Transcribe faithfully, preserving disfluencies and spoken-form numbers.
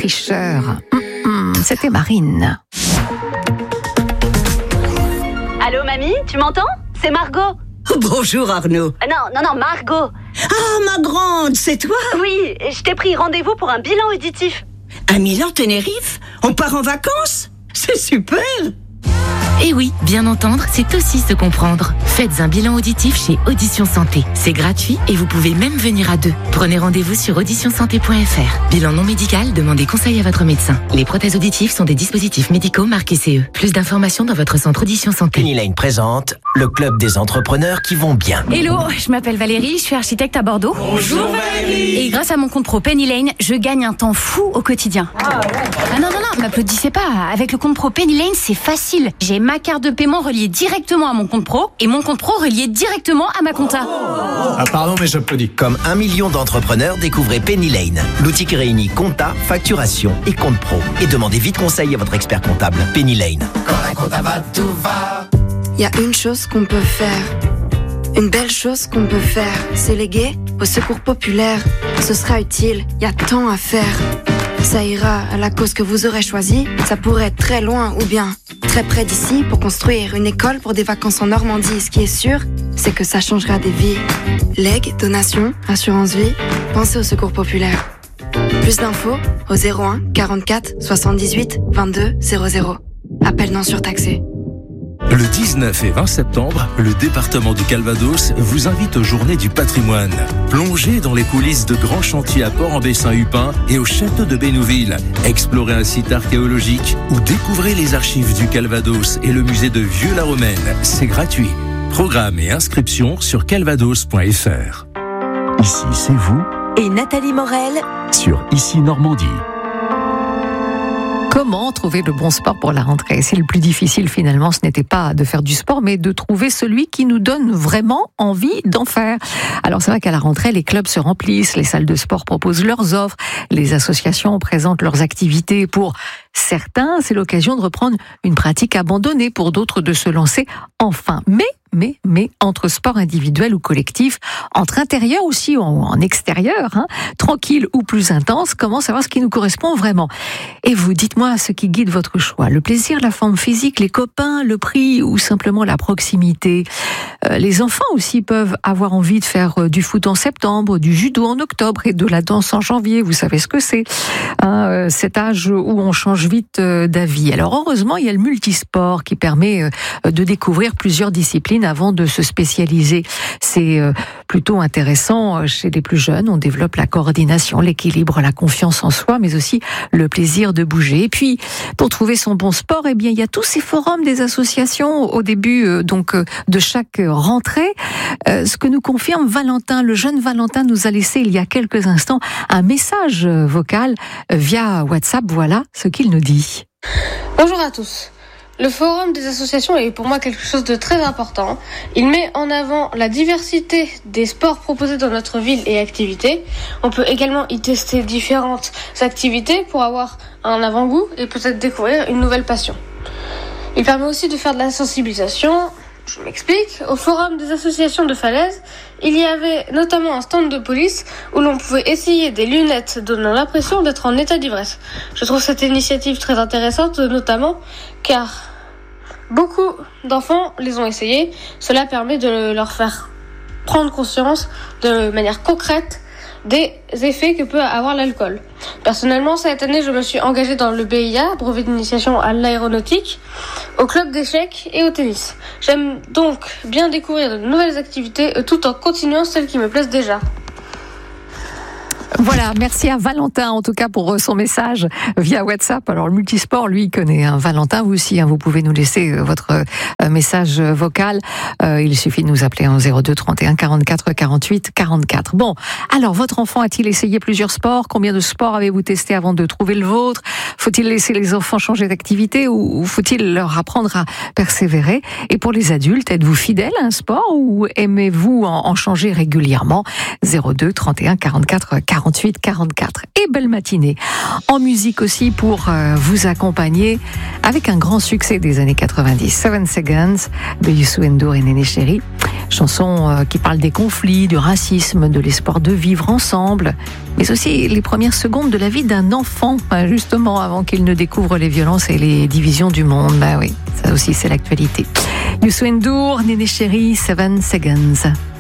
tricheur. Hum, hum, c'était Marine. Allô mamie, tu m'entends? C'est Margot. Bonjour Arnaud. Euh, non, non, non, Margot. Ah, ma grande, c'est toi? Oui, je t'ai pris rendez-vous pour un bilan auditif. À Milan-Tenerife? On part en vacances? C'est super! Et oui, bien entendre, c'est aussi se comprendre. Faites un bilan auditif chez Audition Santé. C'est gratuit et vous pouvez même venir à deux. Prenez rendez-vous sur audition santé point f r. Bilan non médical, demandez conseil à votre médecin. Les prothèses auditives sont des dispositifs médicaux marqués C E. Plus d'informations dans votre centre Audition Santé. Penny Lane présente le club des entrepreneurs qui vont bien. Hello, je m'appelle Valérie, je suis architecte à Bordeaux. Bonjour Valérie. Et grâce à mon compte pro Penny Lane, je gagne un temps fou au quotidien. Ah, ouais. ah non, non, non, m'applaudissez pas. Avec le compte pro Penny Lane, c'est facile. J'ai ma carte de paiement reliée directement à mon compte pro et mon compte pro relié directement à ma compta. Ah pardon, mais j'applaudis. Comme un million d'entrepreneurs, découvrez Penny Lane, l'outil qui réunit compta, facturation et compte pro. Et demandez vite conseil à votre expert comptable. Penny Lane. Quand la compta va, tout va. Il y a une chose qu'on peut faire, une belle chose qu'on peut faire, c'est léguer au secours populaire. Ce sera utile, il y a tant à faire. Ça ira à la cause que vous aurez choisie. Ça pourrait être très loin ou bien très près d'ici pour construire une école pour des vacances en Normandie. Ce qui est sûr, c'est que ça changera des vies. Legs, donations, assurance vie, pensez au secours populaire. Plus d'infos au zéro un quarante-quatre soixante-dix-huit vingt-deux zéro zéro. Appel non surtaxé. Le dix-neuf et vingt septembre, le département du Calvados vous invite aux Journées du patrimoine. Plongez dans les coulisses de grands chantiers à Port-en-Bessin-Hupin et au château de Bénouville. Explorez un site archéologique ou découvrez les archives du Calvados et le musée de Vieux-la-Romaine. C'est gratuit. Programme et inscription sur calvados point f r. Ici, c'est vous et Nathalie Morel sur Ici Normandie. Comment trouver le bon sport pour la rentrée? Si le plus difficile finalement ce n'était pas de faire du sport, mais de trouver celui qui nous donne vraiment envie d'en faire. Alors c'est vrai qu'à la rentrée, les clubs se remplissent, les salles de sport proposent leurs offres, les associations présentent leurs activités. Pour certains, c'est l'occasion de reprendre une pratique abandonnée, pour d'autres de se lancer enfin. Mais Mais, mais, entre sport individuel ou collectif, entre intérieur aussi ou en, en extérieur, hein, tranquille ou plus intense, comment savoir ce qui nous correspond vraiment? Et vous, dites-moi ce qui guide votre choix. Le plaisir, la forme physique, les copains, le prix ou simplement la proximité. Euh, les enfants aussi peuvent avoir envie de faire euh, du foot en septembre, du judo en octobre et de la danse en janvier. Vous savez ce que c'est, hein, euh, cet âge où on change vite euh, d'avis. Alors heureusement, il y a le multisport qui permet euh, de découvrir plusieurs disciplines avant de se spécialiser. C'est plutôt intéressant chez les plus jeunes. On développe la coordination, l'équilibre, la confiance en soi, mais aussi le plaisir de bouger. Et puis, pour trouver son bon sport, eh bien, il y a tous ces forums des associations au début donc de chaque rentrée. Ce que nous confirme Valentin, le jeune Valentin nous a laissé il y a quelques instants un message vocal via WhatsApp. Voilà ce qu'il nous dit. Bonjour à tous. Le forum des associations est pour moi quelque chose de très important. Il met en avant la diversité des sports proposés dans notre ville et activités. On peut également y tester différentes activités pour avoir un avant-goût et peut-être découvrir une nouvelle passion. Il permet aussi de faire de la sensibilisation. Je m'explique. Au forum des associations de Falaise, il y avait notamment un stand de police où l'on pouvait essayer des lunettes donnant l'impression d'être en état d'ivresse. Je trouve cette initiative très intéressante, notamment car beaucoup d'enfants les ont essayées. Cela permet de leur faire prendre conscience de manière concrète des effets que peut avoir l'alcool. Personnellement, cette année, je me suis engagée dans le B I A, brevet d'initiation à l'aéronautique, au club d'échecs et au tennis. J'aime donc bien découvrir de nouvelles activités tout en continuant celles qui me plaisent déjà. Voilà, merci à Valentin en tout cas pour son message via WhatsApp. Alors le multisport, lui, il connaît. Hein. Valentin, vous aussi, hein, vous pouvez nous laisser votre euh, message vocal. Euh, il suffit de nous appeler en zéro deux trente et un quarante-quatre quarante-huit quarante-quatre. Bon, alors votre enfant a-t-il essayé plusieurs sports? Combien de sports avez-vous testé avant de trouver le vôtre? Faut-il laisser les enfants changer d'activité ou faut-il leur apprendre à persévérer? Et pour les adultes, êtes-vous fidèle à un sport ou aimez-vous en, en changer régulièrement? zéro deux trente et un quarante-quatre quarante-huit quarante-huit quarante-quatre. Et belle matinée. En musique aussi pour euh, vous accompagner avec un grand succès des années quatre-vingt-dix. Seven Seconds de Youssou N'Dour et Néné Chéri. Chanson euh, qui parle des conflits, du racisme, de l'espoir de vivre ensemble, mais aussi les premières secondes de la vie d'un enfant, justement avant qu'il ne découvre les violences et les divisions du monde. Bah oui, ça aussi c'est l'actualité. Youssou N'Dour, Néné Chéri, Seven Seconds.